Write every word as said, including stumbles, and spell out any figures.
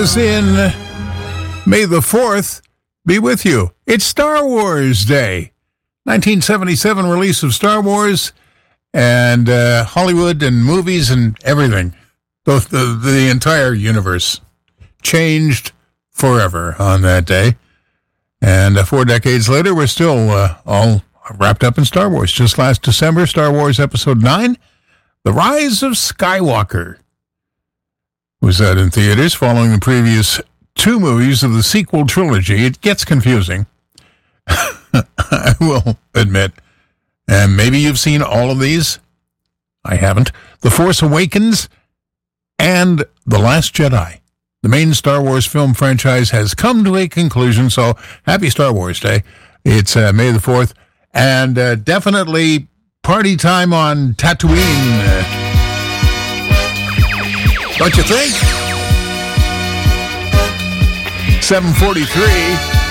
as in May the fourth be with you. It's Star Wars Day. nineteen seventy-seven release of Star Wars and uh, Hollywood and movies and everything. The, the, the entire universe changed forever on that day. And uh, four decades later, we're still uh, all wrapped up in Star Wars. Just last December, Star Wars Episode nine, The Rise of Skywalker, was out in theaters following the previous two movies of the sequel trilogy. It gets confusing, I will admit. And maybe you've seen all of these. I haven't. The Force Awakens and The Last Jedi. The main Star Wars film franchise has come to a conclusion, so happy Star Wars Day. It's uh, May the fourth, and uh, definitely party time on Tatooine. Uh, don't you think? seven forty-three